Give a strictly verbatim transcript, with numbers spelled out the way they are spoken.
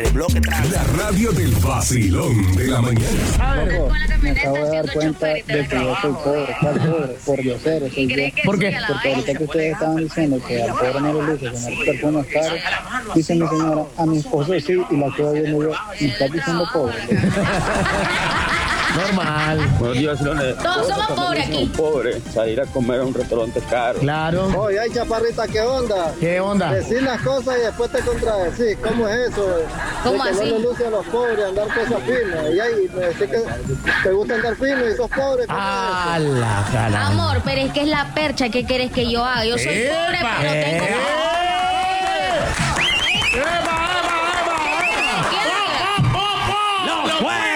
La radio del vacilón de la mañana. A ver, Me acabo de dar cuenta de que yo soy pobre, ¿cuál pobre? Por diosero soy yo. ¿por qué? Porque ahorita que ustedes estaban diciendo que al pobre no le luce tener perfumes caros, dice mi señora, a mi esposo sí, y la quedo viendo yo, me estás diciendo pobre. normal. Buenos días, Leones. Todos somos pobres aquí. Pobres, salir a comer a un restaurante caro. Claro. Oye, ay, chaparrita, ¿qué onda? ¿Qué onda? Decir las cosas y después te contradecir. ¿Cómo es eso? ¿Cómo de que así? no le luce a los pobres andar cosas finas. Y ahí me decís que te gusta andar fino y sos pobre. ¿Cómo Ah, es eso? la cara. Amor, pero es que es la percha. ¿Qué querés que yo haga? Yo soy pobre, ¡Epa! pero tengo... ¡Eh!